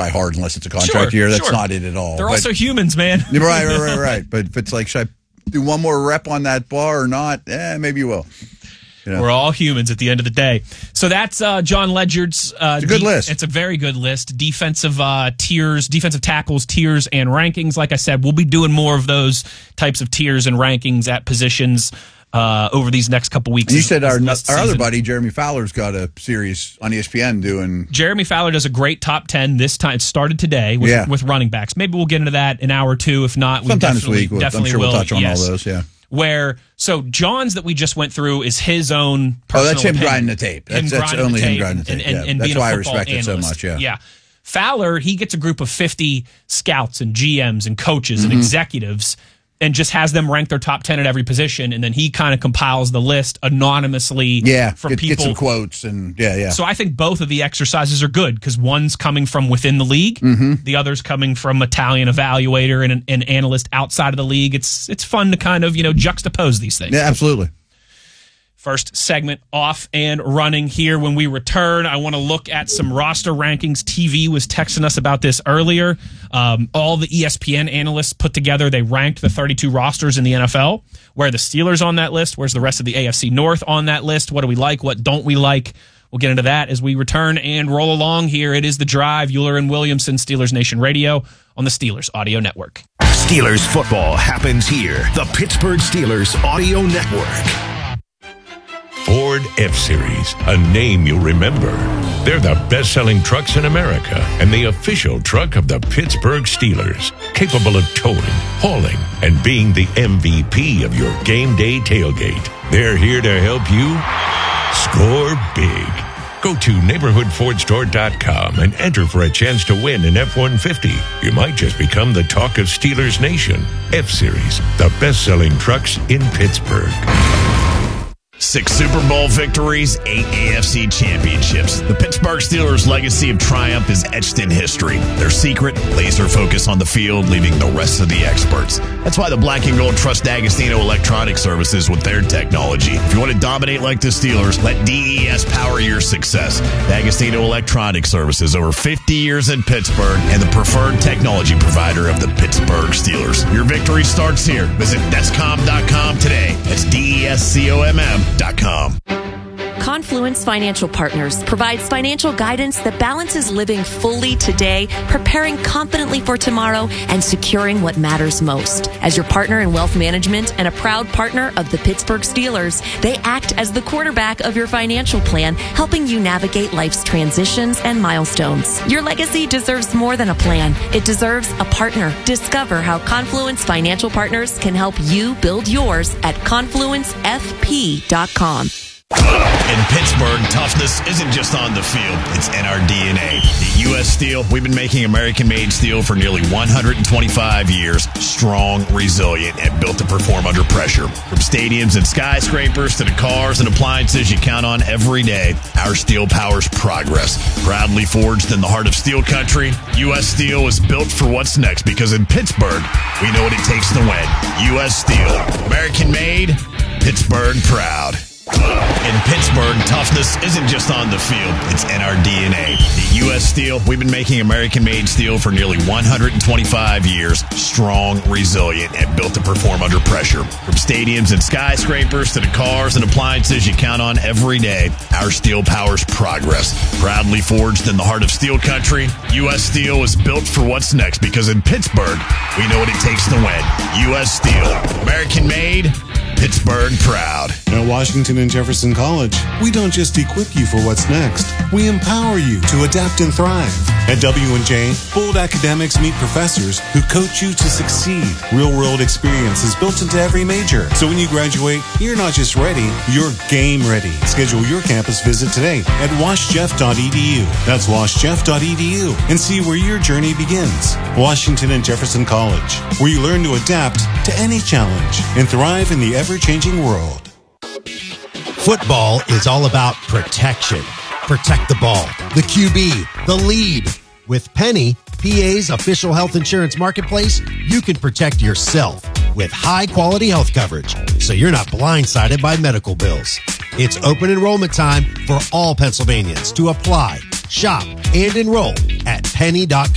try hard unless it's a contract year. That's not it at all. They're also humans, man. Right. But if it's like, should I do one more rep on that bar or not? Maybe you will. We're all humans at the end of the day. So that's John Ledyard's. It's a good list. It's a very good list. Defensive tiers, defensive tackles, tiers, and rankings. Like I said, we'll be doing more of those types of tiers and rankings at positions over these next couple weeks. And you said our other buddy, Jeremy Fowler's got a series on ESPN doing... Jeremy Fowler does a great top 10 this time. It started today with running backs. Maybe we'll get into that an hour or two. If not, sometime this week. I'm sure we'll touch on all those, So John's that we just went through is his own personal that's him opinion. grinding the tape. That's only him grinding the tape. And that's being why a I respect analyst. it so much, Yeah. Fowler, he gets a group of 50 scouts and GMs and coaches and executives and just has them rank their top 10 at every position, and then he kind of compiles the list anonymously from people. Get some quotes, and So I think both of the exercises are good because one's coming from within the league, the other's coming from Italian evaluator and an analyst outside of the league. It's fun to kind of juxtapose these things. Yeah, absolutely. First segment off and running here. When we return, I want to look at some roster rankings. TV was texting us about this earlier. All the ESPN analysts put together, they ranked the 32 rosters in the NFL. Where are the Steelers on that list? Where's the rest of the AFC North on that list? What do we like? What don't we like? We'll get into that as we return and roll along here. It is The Drive, Euler and Williamson, Steelers Nation Radio on the Steelers Audio Network. Steelers football happens here. The Pittsburgh Steelers Audio Network. Ford F-Series, a name you'll remember. They're the best-selling trucks in America and the official truck of the Pittsburgh Steelers, capable of towing, hauling, and being the MVP of your game day tailgate. They're here to help you score big. Go to neighborhoodfordstore.com and enter for a chance to win an F-150. You might just become the talk of Steelers Nation. F-Series, the best-selling trucks in Pittsburgh. 6 Super Bowl victories, 8 AFC championships. The Pittsburgh Steelers' legacy of triumph is etched in history. Their secret, laser focus on the field, leaving the rest of the experts. That's why the Black and Gold trust D'Agostino Electronic Services with their technology. If you want to dominate like the Steelers, let DES power your success. D'Agostino Electronic Services, over 50 years in Pittsburgh, and the preferred technology provider of the Pittsburgh Steelers. Your victory starts here. Visit Descom.com today. That's DESCOMM.com. Confluence Financial Partners provides financial guidance that balances living fully today, preparing confidently for tomorrow, and securing what matters most. As your partner in wealth management and a proud partner of the Pittsburgh Steelers, they act as the quarterback of your financial plan, helping you navigate life's transitions and milestones. Your legacy deserves more than a plan. It deserves a partner. Discover how Confluence Financial Partners can help you build yours at confluencefp.com. In Pittsburgh, toughness isn't just on the field, it's in our DNA. At U.S. Steel, we've been making American-made steel for nearly 125 years. Strong, resilient, and built to perform under pressure. From stadiums and skyscrapers to the cars and appliances you count on every day, our steel powers progress. Proudly forged in the heart of steel country, U.S. Steel is built for what's next because in Pittsburgh, we know what it takes to win. U.S. Steel. American-made, Pittsburgh proud. In Pittsburgh, toughness isn't just on the field, it's in our DNA. At U.S. Steel, we've been making American-made steel for nearly 125 years. Strong, resilient, and built to perform under pressure. From stadiums and skyscrapers to the cars and appliances you count on every day, our steel powers progress. Proudly forged in the heart of steel country, U.S. Steel is built for what's next because in Pittsburgh, we know what it takes to win. U.S. Steel. American-made, Pittsburgh proud. At Washington and Jefferson College, we don't just equip you for what's next. We empower you to adapt and thrive. At W&J, bold academics meet professors who coach you to succeed. Real-world experience is built into every major. So when you graduate, you're not just ready, you're game ready. Schedule your campus visit today at washjeff.edu. That's washjeff.edu and see where your journey begins. Washington and Jefferson College, where you learn to adapt to any challenge and thrive in the ever-changing world. Football is all about protection. Protect the ball, the QB, the lead. With Penny, PA's official health insurance marketplace, you can protect yourself with high-quality health coverage, so you're not blindsided by medical bills. It's open enrollment time for all Pennsylvanians to apply, shop, and enroll at penny.com.